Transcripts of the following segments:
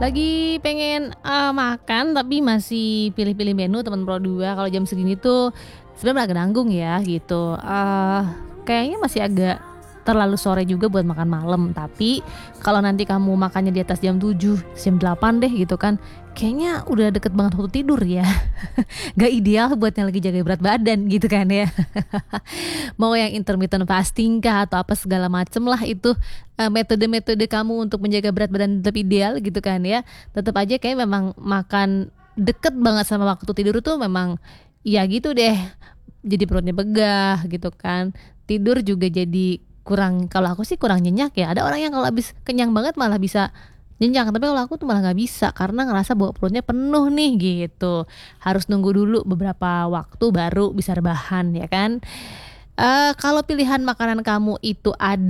Lagi pengen, makan tapi masih pilih-pilih menu teman Pro 2 kalau jam segini tuh sebenarnya agak nanggung ya gitu, kayaknya masih agak terlalu sore juga buat makan malam, tapi kalau nanti kamu makannya di atas jam 7, jam 8 deh gitu kan, kayaknya udah deket banget waktu tidur ya. Gak ideal buat yang lagi jaga berat badan gitu kan ya. Mau yang intermittent fasting kah atau apa segala macem lah itu, metode-metode kamu untuk menjaga berat badan tetap ideal gitu kan ya, tetap aja kayak memang makan deket banget sama waktu tidur tuh memang ya gitu deh, jadi perutnya begah gitu kan, tidur juga jadi kurang, kalau aku sih kurang nyenyak ya, ada orang yang kalau habis kenyang banget malah bisa nyenyak, tapi kalau aku tuh malah nggak bisa karena ngerasa bahwa perutnya penuh nih gitu, harus nunggu dulu beberapa waktu baru bisa rebahan ya kan. Kalau pilihan makanan kamu itu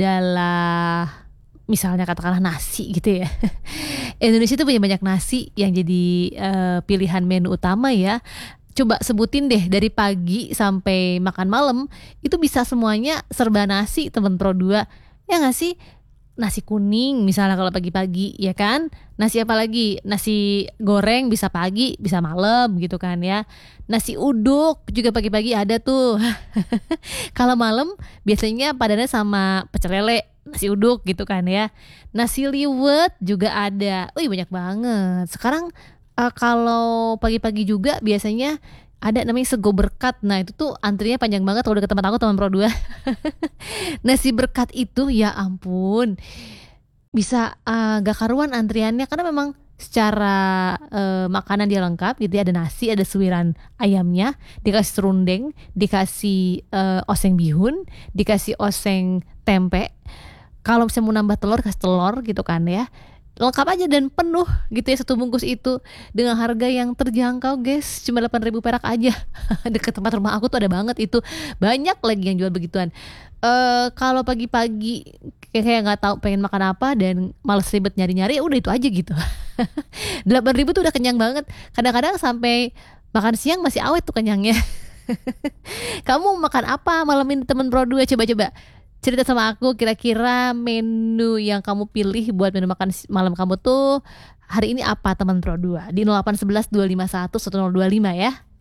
adalah misalnya katakanlah nasi gitu ya, Indonesia tuh punya banyak nasi yang jadi, pilihan menu utama ya. Coba sebutin deh dari pagi sampai makan malam, itu bisa semuanya serba nasi temen Pro 2, ya nggak sih? Nasi kuning misalnya kalau pagi-pagi ya kan, nasi apa lagi, nasi goreng bisa pagi, bisa malam gitu kan ya. Nasi uduk juga pagi-pagi ada tuh. Kalau malam biasanya padannya sama pecel lele, nasi uduk gitu kan ya. Nasi liwet juga ada, wih banyak banget. Sekarang, kalau pagi-pagi juga biasanya ada namanya sego berkat. Nah itu tuh antrinya panjang banget kalau deket tempat aku teman Pro 2. Nasi berkat itu ya ampun, bisa, gak karuan antriannya karena memang secara, makanan dia lengkap gitu ya, ada nasi, ada suiran ayamnya, dikasih serundeng, dikasih, oseng bihun, dikasih oseng tempe, kalau misalnya mau nambah telur kasih telur gitu kan ya, lengkap aja dan penuh gitu ya satu bungkus itu, dengan harga yang terjangkau guys, cuma Rp8.000 aja. Deket tempat rumah aku tuh ada banget itu, banyak lagi yang jual begituan. Kalau pagi-pagi kayak nggak tahu pengen makan apa dan males ribet nyari-nyari, ya udah itu aja gitu. 8.000 tuh udah kenyang banget, kadang-kadang sampai makan siang masih awet tuh kenyangnya. Kamu makan apa malam ini temen Pro 2? Coba-coba cerita sama aku kira-kira menu yang kamu pilih buat menu makan malam kamu tuh hari ini apa teman Pro 2? Di 0811 251 1025 ya.